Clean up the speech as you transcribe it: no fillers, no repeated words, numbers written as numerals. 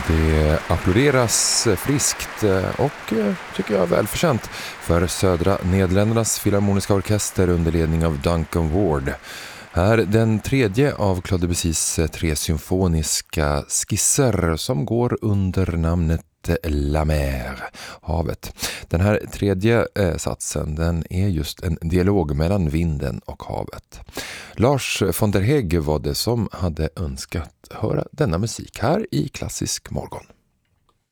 Det applåderas friskt och tycker jag välförtjänt för södra Nederländernas filharmoniska orkester under ledning av Duncan Ward. Här den tredje av Claude Debussys 3 symfoniska skisser som går under namnet La Mer, havet. Den här tredje satsen, den är just en dialog mellan vinden och havet. Lars von der Hegge var det som hade önskat höra denna musik här i Klassisk morgon.